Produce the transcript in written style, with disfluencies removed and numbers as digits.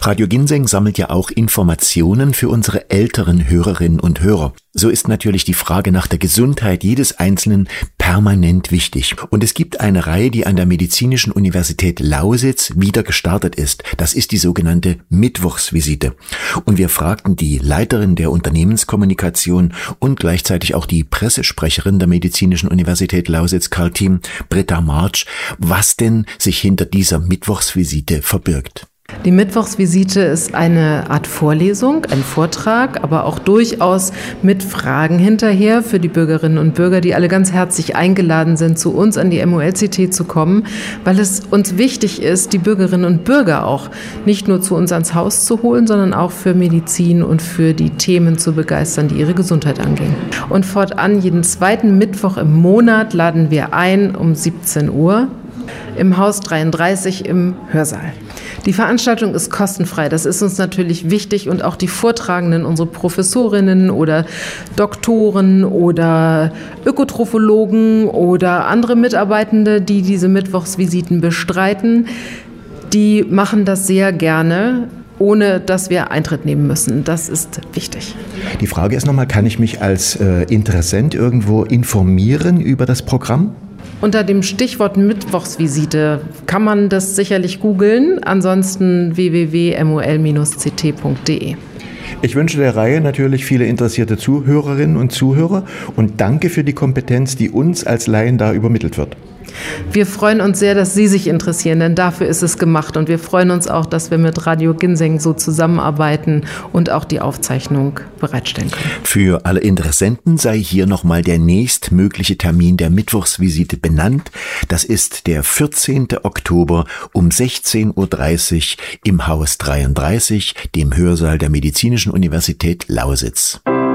Radio Ginseng sammelt ja auch Informationen für unsere älteren Hörerinnen und Hörer. So ist natürlich die Frage nach der Gesundheit jedes Einzelnen permanent wichtig. Und es gibt eine Reihe, die an der Medizinischen Universität Lausitz wieder gestartet ist. Das ist die sogenannte Mittwochsvisite. Und wir fragten die Leiterin der Unternehmenskommunikation und gleichzeitig auch die Pressesprecherin der Medizinischen Universität Lausitz, Karl-Team, Britta March, was denn sich hinter dieser Mittwochsvisite verbirgt. Die Mittwochsvisite ist eine Art Vorlesung, ein Vortrag, aber auch durchaus mit Fragen hinterher für die Bürgerinnen und Bürger, die alle ganz herzlich eingeladen sind, zu uns an die MOLCT zu kommen, weil es uns wichtig ist, die Bürgerinnen und Bürger auch nicht nur zu uns ans Haus zu holen, sondern auch für Medizin und für die Themen zu begeistern, die ihre Gesundheit angehen. Und fortan jeden zweiten Mittwoch im Monat laden wir ein um 17 Uhr im Haus 33 im Hörsaal. Die Veranstaltung ist kostenfrei, das ist uns natürlich wichtig und auch die Vortragenden, unsere Professorinnen oder Doktoren oder Ökotrophologen oder andere Mitarbeitende, die diese Mittwochsvisiten bestreiten, die machen das sehr gerne, ohne dass wir Eintritt nehmen müssen. Das ist wichtig. Die Frage ist nochmal, kann ich mich als Interessent irgendwo informieren über das Programm? Unter dem Stichwort Mittwochsvisite kann man das sicherlich googeln, ansonsten www.mol-ct.de. Ich wünsche der Reihe natürlich viele interessierte Zuhörerinnen und Zuhörer und danke für die Kompetenz, die uns als Laien da übermittelt wird. Wir freuen uns sehr, dass Sie sich interessieren, denn dafür ist es gemacht. Und wir freuen uns auch, dass wir mit Radio Ginseng so zusammenarbeiten und auch die Aufzeichnung bereitstellen können. Für alle Interessenten sei hier nochmal der nächstmögliche Termin der Mittwochsvisite benannt. Das ist der 14. Oktober um 16.30 Uhr im Haus 33, dem Hörsaal der Medizinischen Universität Lausitz.